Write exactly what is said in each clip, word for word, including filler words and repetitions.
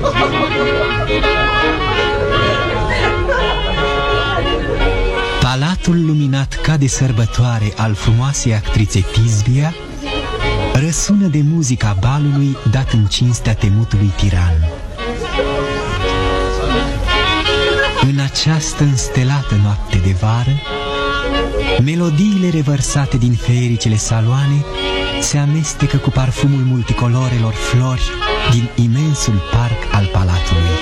Palatul luminat ca de sărbătoare al frumoasei actrițe Tisbia răsună de muzica balului dat în cinstea temutului tiran. În această înstelată noapte de vară, melodiile revărsate din feericele saloane se amestecă cu parfumul multicolorelor flori din imensul parc al palatului.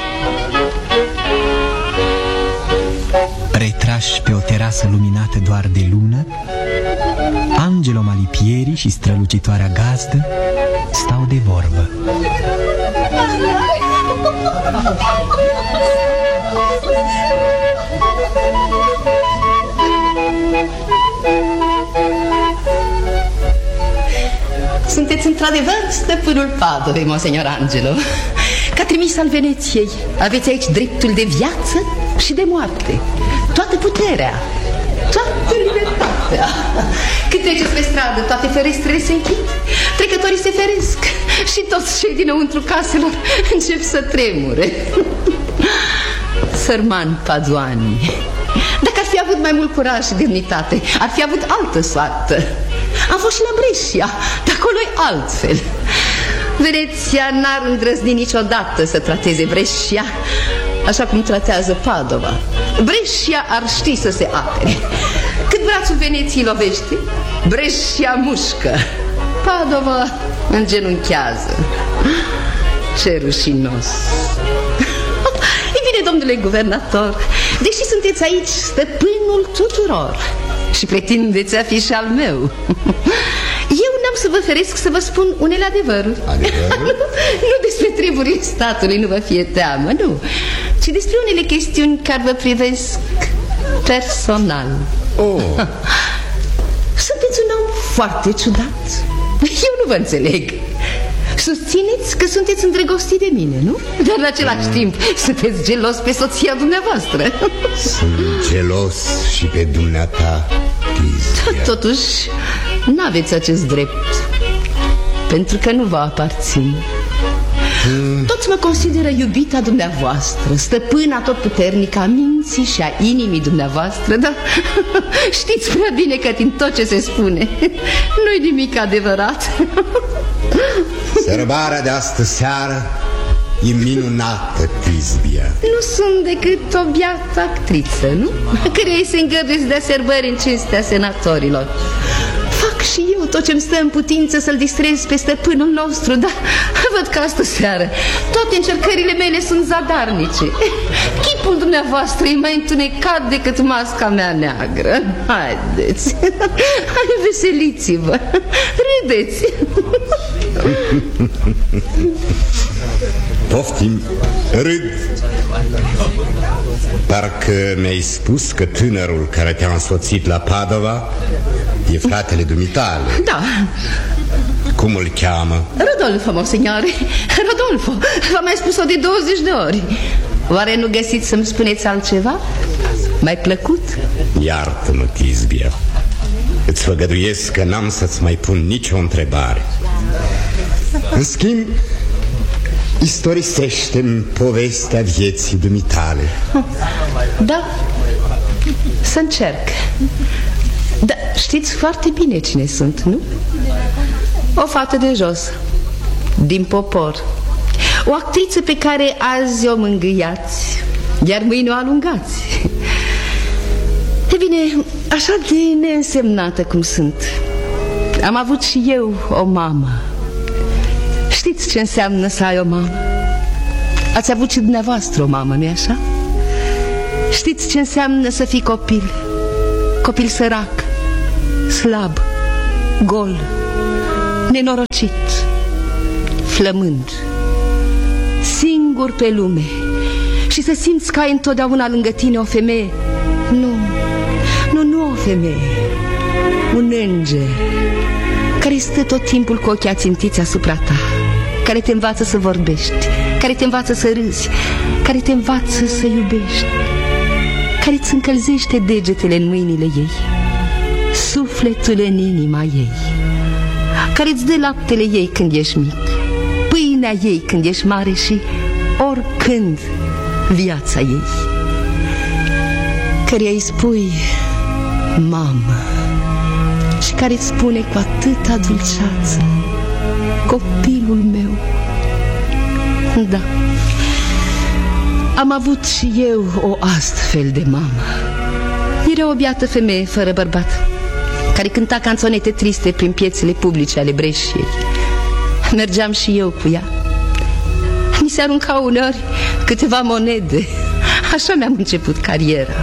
Retrași pe o terasă luminată doar de lună, Angelo Malipieri și strălucitoarea gazdă stau de vorbă. Sunteți într-adevăr stăpânul Padovei, Monsignor Angelo. Ca trimis al Veneției, aveți aici dreptul de viață și de moarte, toată puterea, toată libertatea. Când treceți pe stradă, toate ferestrele se închid, trecătorii se feresc și toți cei dinăuntru caselor încep să tremure. Sărman Paduani, dacă ar fi avut mai mult curaj și demnitate, ar fi avut altă soartă. Am fost și la Brescia, de acolo e altfel. Veneția n-ar îndrăzni niciodată să trateze Brescia așa cum tratează Padova. Brescia ar ști să se apere. Cât brațul Veneției lovește, Brescia mușcă, Padova îngenunchează. Ce rușinos. Ei bine, domnule guvernator, deși sunteți aici stăpânul tuturor și pretindeți a fi și al meu, eu n-am să vă feresc să vă spun unele adevăruri. Adevăruri? Nu despre treburile statului, nu vă fie teamă, nu, ci despre unele chestiuni care vă privesc personal. Oh. Sunteți un om foarte ciudat. Eu nu vă înțeleg. Susțineți că sunteți îndrăgostit de mine, nu? Dar în același mm. timp sunteți gelos pe soția dumneavoastră. Sunt gelos și pe dumneata, Tisbia. Totuși, n-aveți acest drept, pentru că nu vă aparțin. mm. Toți mă consideră iubita dumneavoastră, stăpâna totputernică a minții și a inimii dumneavoastră. Dar știți prea bine că din tot ce se spune nu-i nimic adevărat. Sărbarea de astă seară e minunată, Tisbia. Nu sunt decât o biată actriță, nu? Căreia se îngăduie să dea sărbări în cinstea senatorilor. Fac și eu tot ce-mi stă în putință să-l distrez pe stăpânul nostru, dar văd că astă seară toate încercările mele sunt zadarnice. Chipul dumneavoastră e mai întunecat decât masca mea neagră. Haideți, hai, veseliți-vă, râdeți. Poftim, râd. Parcă mi-ai spus că tânărul care te-a însoțit la Padova e fratele dumitale. Da. Cum îl cheamă? Rodolfo, monsignore, Rodolfo. V-am mai spus-o de douăzeci de ori. Oare nu găsiți să-mi spuneți altceva mai plăcut? Iartă-mă, Tisbia. Îți făgăduiesc că n-am să-ți mai pun nicio întrebare. În schimb, istorisește-mi povestea vieții dumitale. Da, să încerc. Da, știți foarte bine cine sunt, nu? O fată de jos, din popor, o actriță pe care azi o mângâiați, iar mâine o alungați. E bine, așa de neînsemnată cum sunt, am avut și eu o mamă. Știți ce înseamnă să ai o mamă? Ați avut și dumneavoastră o mamă, nu-i așa? Știți ce înseamnă să fii copil? Copil sărac, slab, gol, nenorocit, flămând, singur pe lume, și să simți că ai întotdeauna lângă tine o femeie. Nu, nu, nu o femeie, un înger care stă tot timpul cu ochii ațintiți asupra ta, care te învață să vorbești, care te învață să râzi, care te învață să iubești, care îți încălzește degetele în mâinile ei, sufletul în inima ei, care îți dă laptele ei când ești mic, pâinea ei când ești mare și oricând viața ei, căreia îi spui mamă și care îți spune cu atâta dulceață: copilul meu. Da, am avut și eu o astfel de mamă. Era o biată femeie fără bărbat, care cânta canțonete triste prin piețele publice ale Bresciei. Mergeam și eu cu ea. Mi se aruncau uneori câteva monede. Așa mi-am început cariera.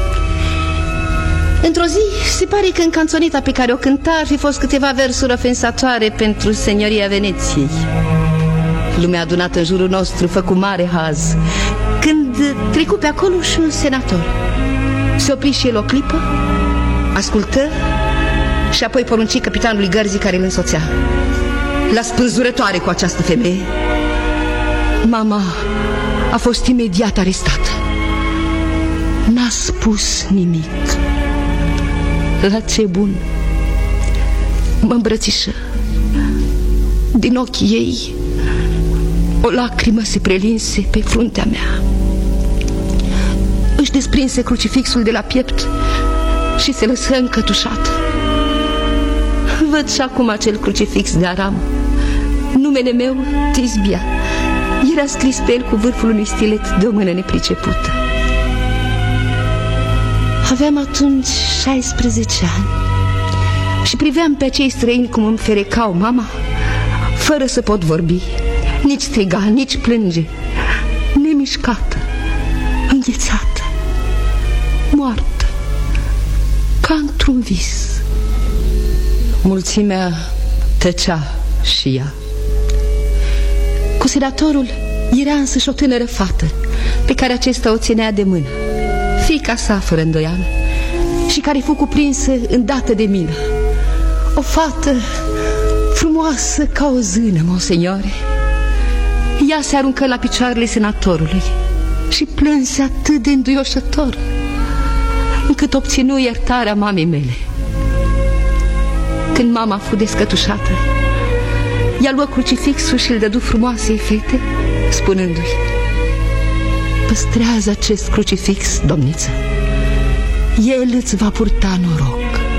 Într-o zi, se pare că în canțoneta pe care o cânta ar fi fost câteva versuri ofensatoare pentru senioria Veneției. Lumea adunată în jurul nostru făcu mare haz când trecu pe acolo și un senator. Se opri și el o clipă, ascultă și apoi porunci capitanului gărzii care îl însoțea: la spânzurătoare cu această femeie. Mama a fost imediat arestată. N-a spus nimic. La ce bun. Mă îmbrățișă. Din ochii ei o lacrimă se prelinse pe fruntea mea. Își desprinse crucifixul de la piept și se lăsă încătușată. Văd și acum acel crucifix de aram. Numele meu, Tisbia, era scris pe el cu vârful unui stilet de o mână nepricepută. Aveam atunci șaisprezece ani și priveam pe acei străini cum îmi ferecau mama, fără să pot vorbi, nici striga, nici plânge, nemișcată, înghețată, moartă, ca într-un vis. Mulțimea tăcea și ea. Cu senatorul era însăși o tânără fată pe care acesta o ținea de mână, fiica sa fără îndoială, și care fu cuprinsă îndată de milă. O fată frumoasă ca o zână, monseignore. Ea se aruncă la picioarele senatorului și plânse atât de înduioșător, încât obținu iertarea mamei mele. Când mama fu descătușată, ea luă crucifixul și îl dădu frumoasei fete, spunându-i: păstrează acest crucifix, domniță, el îți va purta noroc.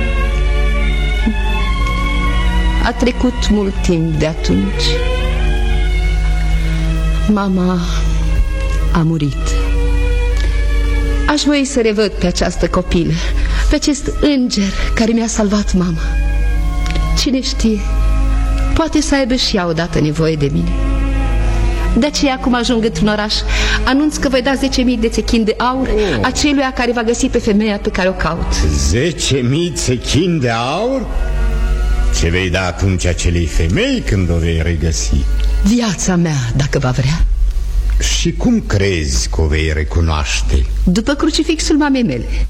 A trecut mult timp de atunci. Mama a murit. Aș voi să revăd pe această copilă, pe acest înger care mi-a salvat mama. Cine știe, poate să aibă și ea odată nevoie de mine. De aceea, acum ajung într-un oraș, anunț că voi da zece mii de țechini de aur oh. aceluia care va găsi pe femeia pe care o caut. Zece mii țechini de aur? Ce vei da atunci acelei femei când o vei regăsi? Viața mea, dacă va vrea. Și cum crezi că o vei recunoaște? După crucifixul mamei mele.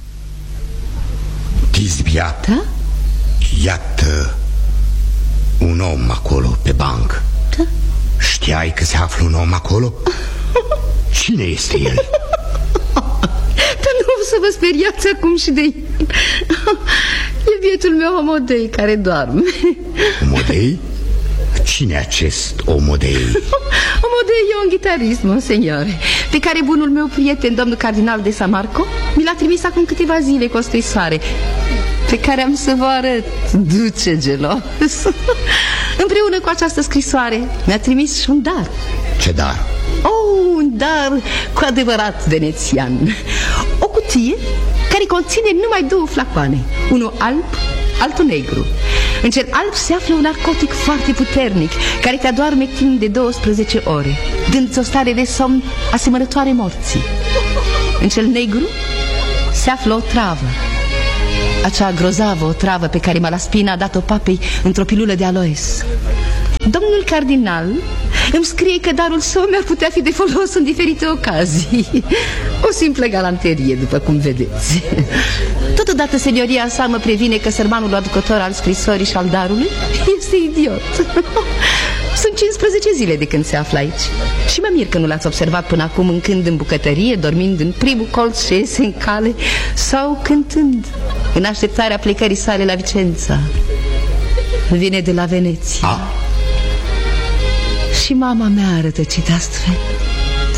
Tisbia, da? Iată un om acolo pe banc. Da? Știai că se află un om acolo? Cine este el? Dar nu o să vă speriați acum și de el. E bietul meu Omodei care doarme. Omodei? Cine e acest Omodei? Omodei e un gitarist, monseignore, pe care bunul meu prieten, domnul cardinal de San Marco, mi l-a trimis acum câteva zile cu o scrisoare pe care am să vă arăt, duce gelos. Împreună cu această scrisoare mi-a trimis și un dar. Ce dar? Oh, un dar cu adevărat venețian. O cutie care conține numai două flacoane, unul alb, altul negru. În cel alb se află un narcotic foarte puternic care te adoarme timp de douăsprezece ore, dându-ți o stare de somn asemănătoare morții. În cel negru se află o travă, acea grozavă o travă pe care Malaspina a dat-o papei într-o pilulă de aloes. Domnul cardinal îmi scrie că darul său mi-ar putea fi de folos în diferite ocazii. O simplă galanterie, după cum vedeți. Totodată senioria sa mă previne că sărmanul aducător al scrisorii și al darului este idiot. Sunt cincisprezece zile de când se află aici și mă mir că nu l-ați observat până acum mâncând în bucătărie, dormind în primul colț ce iese în cale sau cântând în așteptarea plecării sale la Vicența. Vine de la Veneția. Ah. Și mama mea a rătăcit astfel,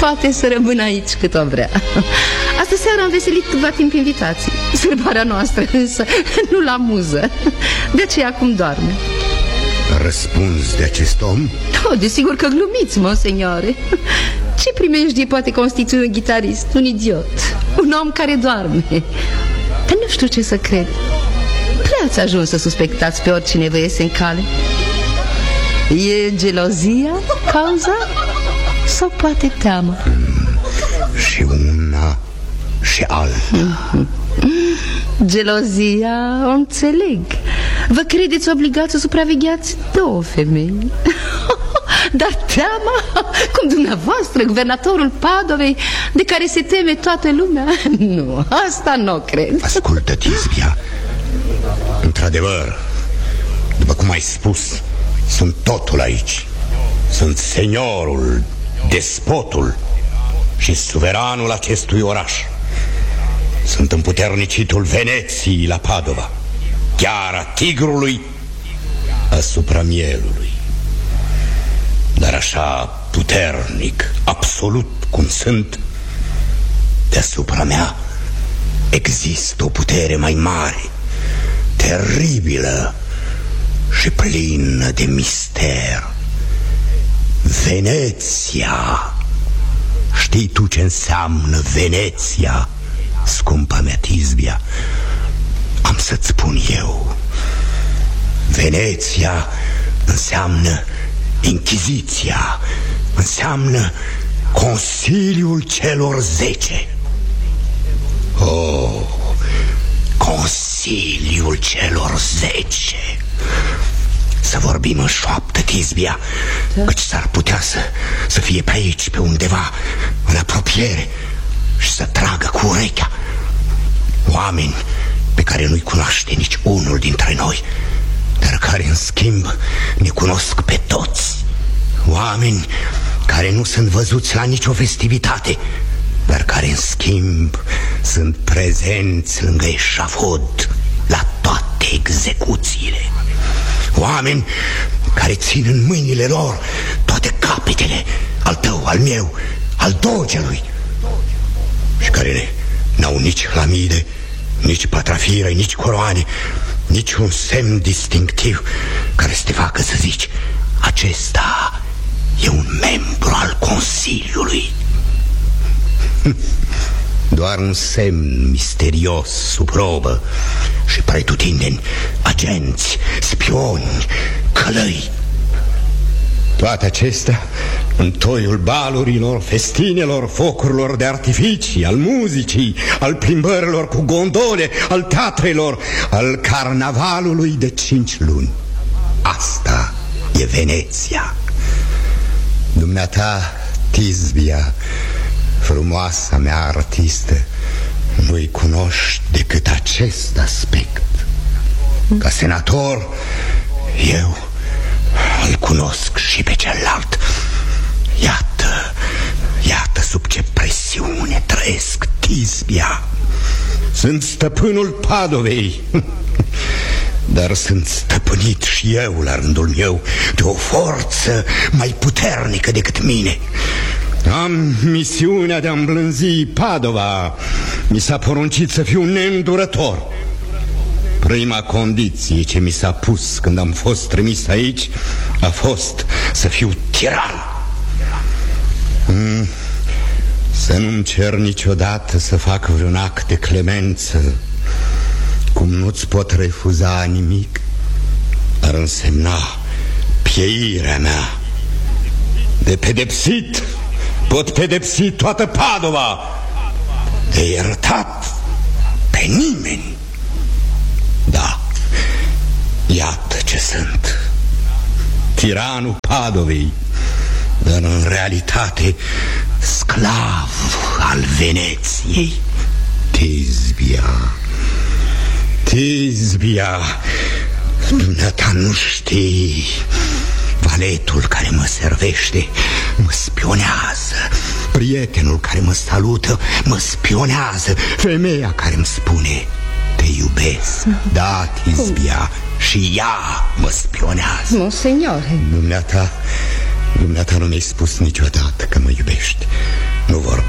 poate să rămână aici cât o vrea. Astă seară am veselit câtva timp invitații. Sărbarea noastră însă nu-l amuză. De aceea acum doarme. Răspunzi de acest om? Oh, desigur că glumiți, monseignore. Ce primejdie poate constitui un gitarist? Un idiot, un om care doarme. Dar nu știu ce să cred. Prea ați ajuns să suspectați pe oricine vă iese în cale. E gelozia cauza? Sau poate teamă? Mm, și una și alta. Gelozia, o înțeleg. Vă credeți obligați să supravegheați două femei. Dar teama? Cum dumneavoastră, guvernatorul Padovei, de care se teme toată lumea? Nu, asta nu cred. Ascultă, Tisbia. Într-adevăr, după cum ai spus, sunt totul aici. Sunt seniorul, despotul și suveranul acestui oraș. Sunt împuternicitul Veneției la Padova, chiar a tigrului asupra mielului. Dar așa puternic, absolut cum sunt, deasupra mea există o putere mai mare, teribilă și plină de mister. Veneția. Știi tu ce înseamnă Veneția, scumpa mea Tisbia? Am să-ți spun eu. Veneția înseamnă Inchiziția, înseamnă Consiliul celor zece. Oh, Consiliul celor zece. Să vorbim în șoaptă, Tisbia, da. Căci s-ar putea să, să fie pe aici, pe undeva, în apropiere, și să tragă cu urechea. Oameni pe care nu-i cunoaște nici unul dintre noi, dar care, în schimb, ne cunosc pe toți. Oameni care nu sunt văzuți la nicio festivitate, dar care, în schimb, sunt prezenți lângă eșafod la toate execuțiile. Oameni care țin în mâinile lor toate capetele, al tău, al meu, al dogelui, și care n-au nici lamide, nici patrafire, nici coroane, nici un semn distinctiv care să te facă să zici: acesta e un membru al Consiliului. Doar un semn misterios sub robă și pretutindeni agenți, spioni, călăi. Toate acestea în toiul balurilor, festinelor, focurilor de artificii, al muzicii, al plimbărilor cu gondole, al teatrelor, al carnavalului de cinci luni. Asta e Veneția. Dumneata, Tisbia, frumoasa mea artistă, nu-i cunoști decât acest aspect. Ca senator, eu îl cunosc și pe celălalt. Iată, iată sub ce presiune trăiesc, Tisbia. Sunt stăpânul Padovei, dar sunt stăpânit și eu, la rândul meu, de o forță mai puternică decât mine. Am misiunea de a îmblânzi Padova. Mi s-a poruncit să fiu neîndurător. Prima condiție ce mi s-a pus când am fost trimis aici a fost să fiu tiran. mm, Să nu-mi cer niciodată să fac vreun act de clemență, cum nu-ți pot refuza nimic. Ar însemna pieirea mea. De pedepsit pot pedepsi toată Padova, de iertat pe nimeni. Da, iată ce sunt: tiranul Padovei, dar în realitate sclav al Veneției. Tisbia, Tisbia, dumneata nu știi. Valetul care mă servește mă spionează, prietenul care mă salută mă spionează, femeia care îmi spune te iubesc, da, Tisbia, și ea mă spionează. Monseigneur, Dumneata, dumneata nu mi-ai spus niciodată că mă iubești.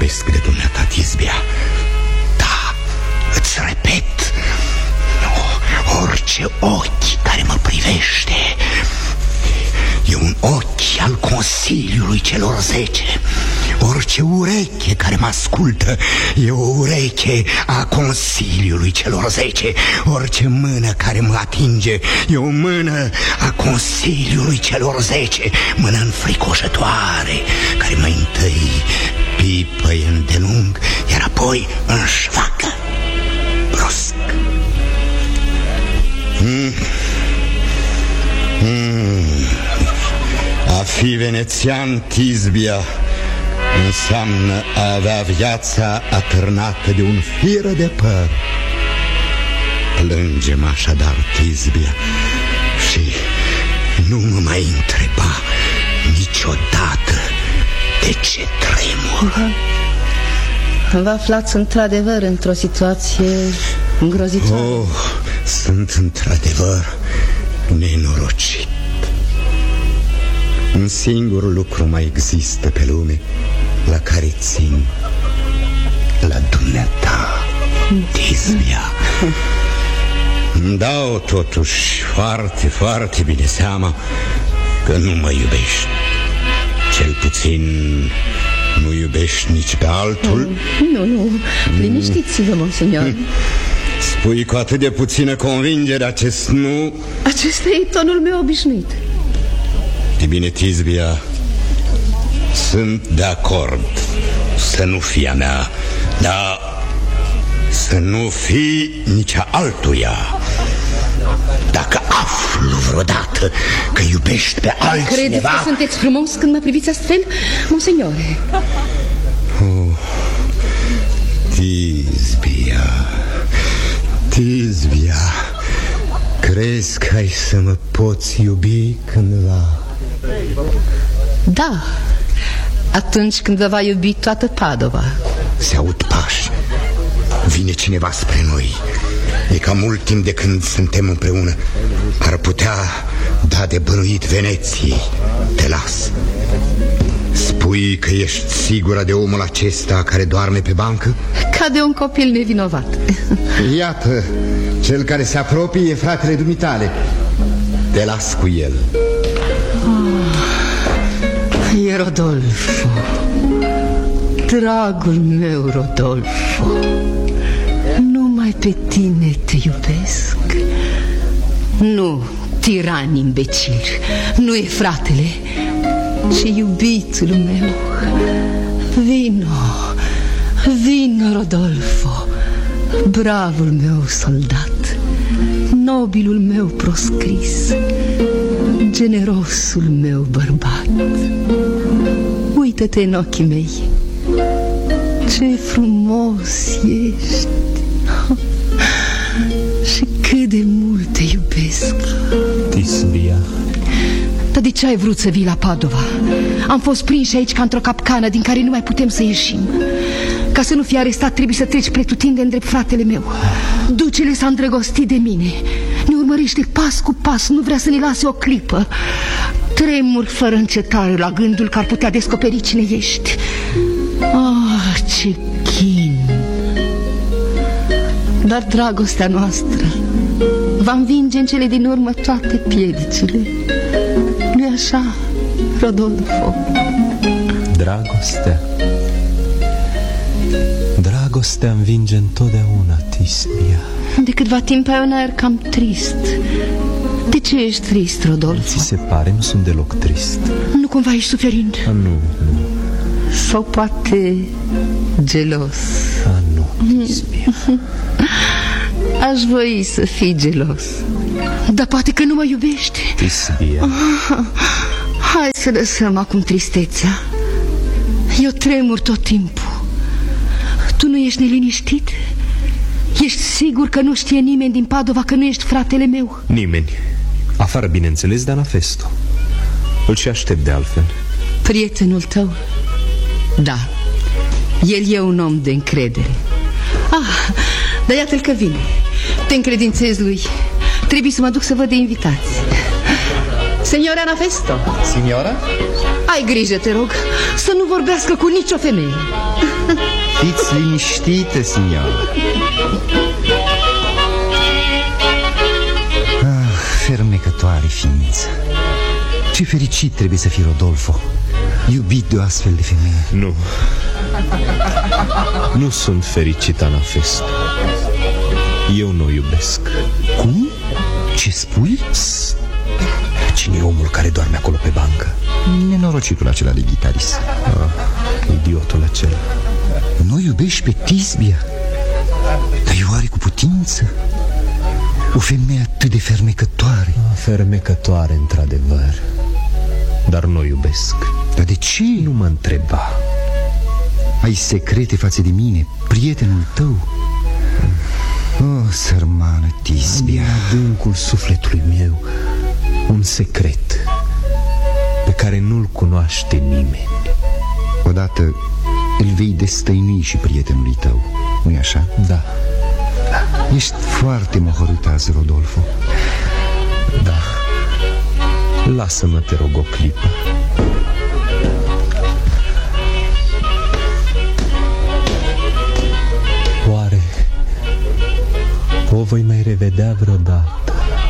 iubesc de dumneata, Tisbia. Da, îți repet, orice ochi care mă privește e un ochi al Consiliului celor Zece. Orice ureche care mă ascultă e o ureche a Consiliului celor Zece. Orice mână care mă atinge e o mână a Consiliului celor Zece. Mână înfricoșătoare, care mai întâi pipăie îndelung, iar apoi înșvacă brusc. Mm. Mm. A fi venețian, Tisbia, înseamnă a avea viața atârnată de un fir de păr. Plângem așadar, Tisbia, și nu mă mai întreba niciodată de ce tremur. Vă aflați într-adevăr într-o situație îngrozitoare. Oh, sunt într-adevăr nenorocit. Un singur lucru mai există pe lume la care țin, la dumneata, Tisbia. Îmi dau totuși foarte, foarte bine seama că nu mă iubești. Cel puțin nu iubești nici pe altul. Nu, nu, liniștiți-vă, monseigneur. Spui cu atât de puțină convingere acest nu. Acesta e tonul meu obișnuit. E bine, Tisbia, sunt de acord să nu fie a mea, dar să nu fii nici a altuia. Dacă aflu vreodată că iubești pe altcineva... Credeți că sunteți frumos când mă priviți astfel, monseignore? Oh, Tisbia, Tisbia, crezi că ai să mă poți iubi cândva? Da, atunci când vă va iubi toată Padova. Se aud pași. Vine cineva spre noi. E cam mult timp de când suntem împreună. Ar putea da de bănuit Veneției. Te las. Spui că ești sigură de omul acesta care doarme pe bancă? Ca de un copil nevinovat. Iată, cel care se apropie e fratele dumitale. Te las cu el. E Rodolfo, dragul meu Rodolfo. Numai pe tine te iubesc. Nu, tiran imbecil, nu e fratele, ci iubitul meu. Vino, vino, Rodolfo, bravul meu soldat, nobilul meu proscris, generosul meu bărbat. Uită-te în ochii mei, ce frumos ești și cât de mult te iubesc. Tisbia. Dar de ce ai vrut să vii la Padova? Am fost prinși aici ca într-o capcană din care nu mai putem să ieșim. Ca să nu fii arestat trebuie să treci pretutindeni drept fratele meu. Ducele s-a îndrăgostit de mine, ne urmărește pas cu pas, nu vrea să ne lase o clipă. Tremur fără încetare la gândul că ar putea descoperi cine ești. Ah, ce chin! Dar dragostea noastră va învinge în cele din urmă toate piedicile. Nu-i așa, Rodolfo? Dragostea Dragostea învinge întotdeauna, Tisbia. De câtva timp ai un aer cam trist. De ce ești trist, Rodolfo? Ți se pare? Nu sunt deloc trist. Nu cumva ești suferind? A, nu, nu. Sau poate gelos? A, nu, Tisbia. Aș voi să fii gelos, dar poate că nu mă iubești. Tisbia. Ah, hai să lăsăm acum tristețea. Eu tremur tot timpul. Tu nu ești neliniștit? Ești sigur că nu știe nimeni din Padova că nu ești fratele meu? Nimeni. Afară, bineînțeles, de Anafesto. Îl și aștept de altfel. Prietenul tău? Da. El e un om de încredere. Ah, dar iată-l că vine. Te încredințez lui. Trebuie să mă duc să văd de invitați. Signora Anafesto. Signora? Ai grijă, te rog, să nu vorbească cu nicio femeie. Fiți liniștită, signora. Ah, fermecătoare ființă. Ce fericit trebuie să fii, Rodolfo, iubit de o astfel de femeie. Nu. Nu sunt fericit, Anafest. Eu nu iubesc. Cum? Ce spui? Cine e omul care doarme acolo pe bancă? Nenorocitul acela de gitarist. Ah, idiotul acela. Nu iubești pe Tisbia? Dar e oare cu putință? O femeie atât de fermecătoare. Fermecătoare, într-adevăr. Dar nu iubesc. Dar de ce? Nu mă întreba. Ai secrete față de mine, prietenul tău? Oh, sărmană Tisbia. Din adâncul sufletului meu un secret pe care nu-l cunoaște nimeni. Odată îl vei destăinui și prietenului tău, nu-i așa? Da. Ești foarte mohorât azi, Rodolfo. Da. Lasă-mă, te rog, o clipă. Oare o voi mai revedea vreodată?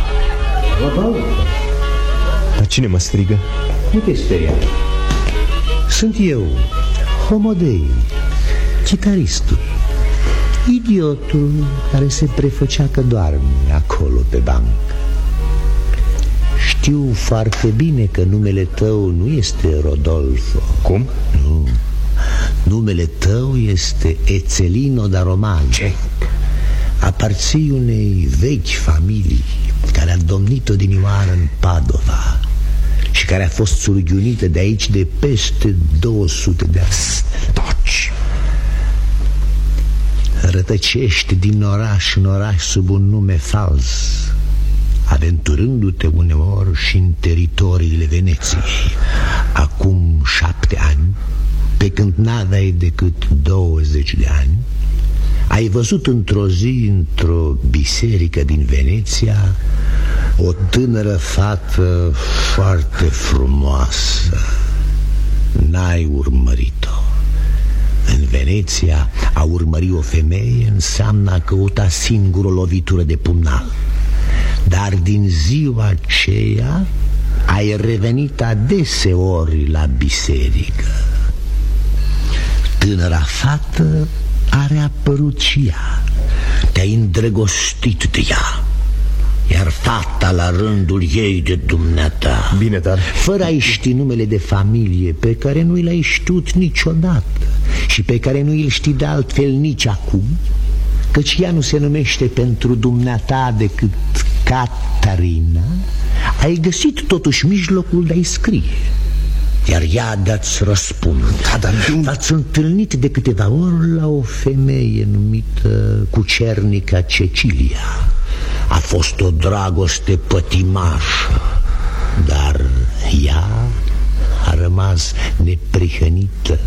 Dar cine mă strigă? Nu te speria. Sunt eu, Homodei, chitaristul, idiotul care se prefăcea că doarme acolo pe bancă. Știu foarte bine că numele tău nu este Rodolfo. Cum? Nu. Numele tău este Ețelino da Romano. Ce? Aparții unei vechi familii care a domnit odinioară în Padova și care a fost surghiunită de aici de peste două sute de ani. Stoci! Rătăcești din oraș în oraș sub un nume fals, aventurându-te uneori și în teritoriile Veneției. Acum șapte ani, pe când n-aveai decât douăzeci de ani, ai văzut într-o zi, într-o biserică din Veneția, o tânără fată foarte frumoasă. N-ai urmărit-o. În Veneția, a urmări o femeie înseamnă a căuta singură lovitură de pumnal. Dar din ziua aceea ai revenit adeseori la biserică. Tânăra fată a reapărut și ea. Te-ai îndrăgostit de ea, iar fata la rândul ei de dumneata. Bine, dar... Fără a-i ști numele de familie, pe care nu l-ai știut niciodată și pe care nu îl știi de altfel nici acum, căci ea nu se numește pentru dumneata decât Catarina, ai găsit totuși mijlocul de a-i scrie, iar ea de-ați răspunde. Da, dar v-ați întâlnit de câteva ori la o femeie numită Cucernica Cecilia. A fost o dragoste pătimașă, dar ea a rămas neprihănită.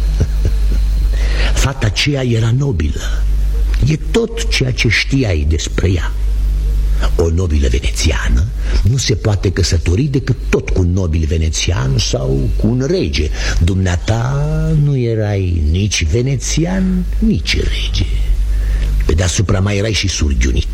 Fata aceea era nobilă. E tot ceea ce știai despre ea. O nobilă venețiană nu se poate căsători decât tot cu un nobil venețian sau cu un rege. Dumneata nu erai nici venețian, nici rege. Pe deasupra mai erai și surghiunit.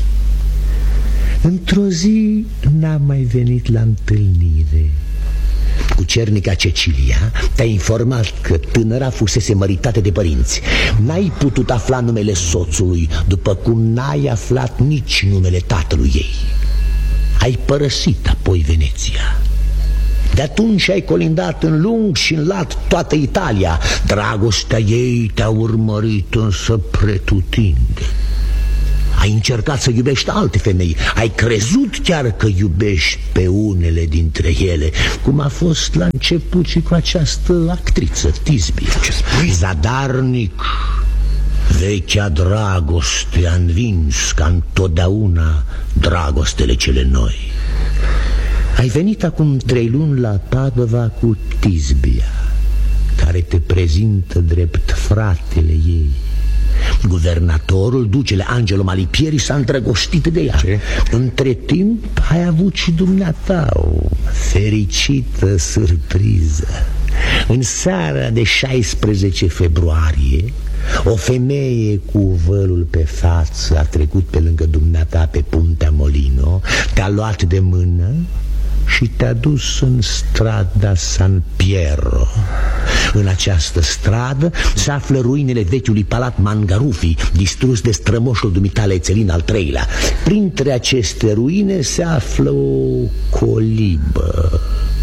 Într-o zi n-am mai venit la întâlnire. Cucernica Cecilia te-a informat că tânăra fusese măritată de părinți. N-ai putut afla numele soțului, după cum n-ai aflat nici numele tatălui ei. Ai părăsit apoi Veneția. De atunci ai colindat în lung și în lat toată Italia. Dragostea ei te-a urmărit însă pretutinde. Ai încercat să iubești alte femei. Ai crezut chiar că iubești pe unele dintre ele, cum a fost la început și cu această actriță, Tisbia. Ce spui? Zadarnic, vechea dragoste a învins ca întotdeauna dragostele cele noi. Ai venit acum trei luni la Padova cu Tisbia, care te prezintă drept fratele ei. Guvernatorul, ducele Angelo Malipieri, s-a îndrăgostit de ea. Ce? Între timp ai avut și dumneata o fericită surpriză. În seara de șaisprezece februarie, o femeie cu vălul pe față a trecut pe lângă dumneata pe Puntea Molino, te-a luat de mână și te-a dus în strada San Piero. În această stradă se află ruinele vechiului palat Mangarufi, distrus de strămoșul dumitale Ețelin al treilea. Printre aceste ruine se află o colibă.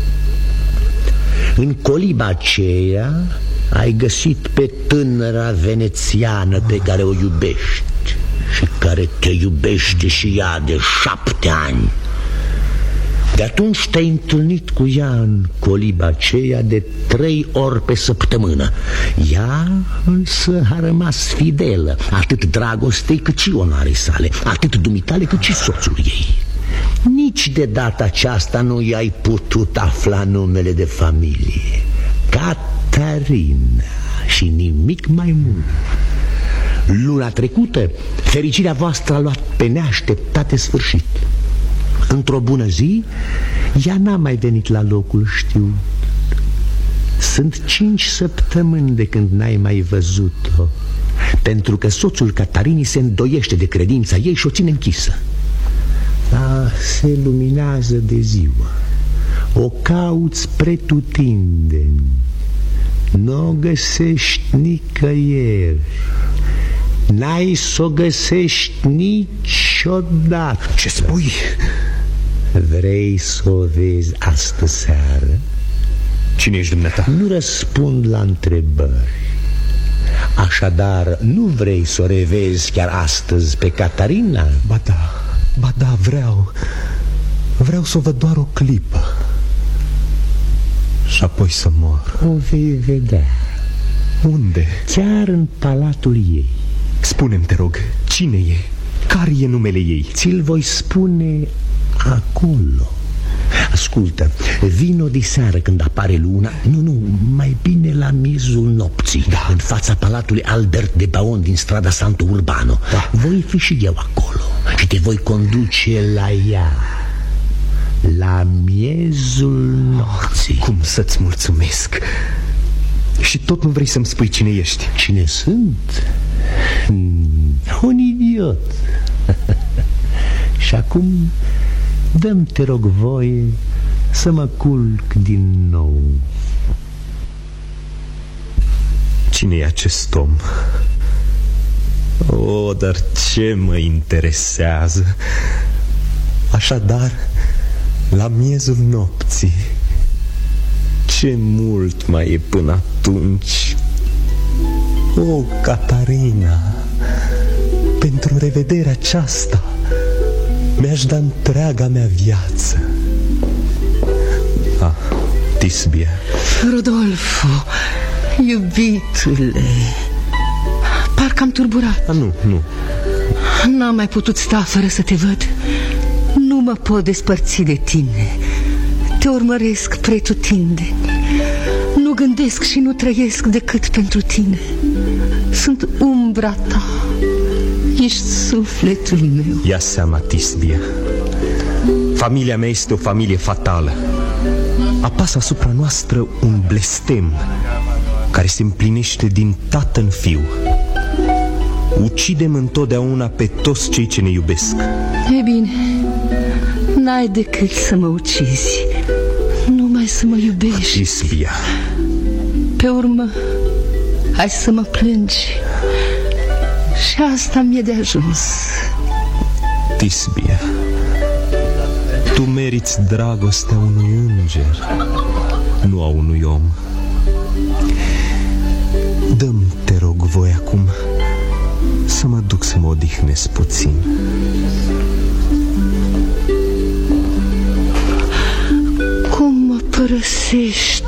În coliba aceea ai găsit pe tânăra venețiană pe care o iubești și care te iubește și ea de șapte ani. De atunci te-ai întâlnit cu ea în coliba aceea de trei ori pe săptămână. Ea însă a rămas fidelă atât dragostei cât și onoarei sale, atât dumitale cât și soțul ei. Nici de data aceasta nu i-ai putut afla numele de familie. Catarina și nimic mai mult. Luna trecută, fericirea voastră a luat pe neașteptate sfârșit. Într-o bună zi, ea n-a mai venit la locul știut. Sunt cinci săptămâni de când n-ai mai văzut-o, pentru că soțul Catarinii se îndoiește de credința ei și o ține închisă. Dar se luminează de ziua. O cauți pretutindeni, n-o găsești nicăieri. N-ai s-o găsești niciodată. Ce spui? Vrei să o vezi astă seară? Cine ești dumneata? Nu răspund la întrebări. Așadar, nu vrei să o revezi chiar astăzi pe Catarina? Ba da, ba da, vreau. Vreau să o văd doar o clipă și apoi să mor. O vei vedea. Unde? Chiar în palatul ei. Spune-mi, te rog, cine e? Care e numele ei? Ți-l voi spune acolo. Ascultă, vino diseară când apare luna. Nu, nu, mai bine la miezul nopții, da. În fața palatului Albert de Baon din strada Santo Urbano, da. Voi fi și eu acolo și te voi conduce la ea. La miezul nopții. Cum să-ți mulțumesc. Și tot nu vrei să-mi spui cine ești? Cine sunt? Un idiot. Și acum dă-mi, te rog, voie să mă culc din nou. Cine e acest om? O, dar ce mă interesează. Așadar, la miezul nopții. Ce mult mai e până atunci. O, Catarina, pentru revederea aceasta mi-aș da întreaga mea viață. Ah, Tisbia. Rodolfo, iubitule, parcă am turburat. Ah, nu, nu. N-am mai putut sta fără să te văd. Nu mă pot despărți de tine. Te urmăresc pretutindeni. Nu gândesc și nu trăiesc decât pentru tine. Sunt umbra ta. Ești sufletul meu. Ia seama, Tisbia, familia mea este o familie fatală. Apasă asupra noastră un blestem care se împlinește din tată în fiu. Ucidem întotdeauna pe toți cei ce ne iubesc. E bine, n-ai decât să mă ucizi, numai să mă iubești. Tisbia. Pe urmă, hai să mă plângi. Și asta mi-e de ajuns. Tisbia, tu meriți dragostea unui înger, nu a unui om. Dă-mi, te rog, voi acum să mă duc să mă odihnesc puțin. Cum mă părăsești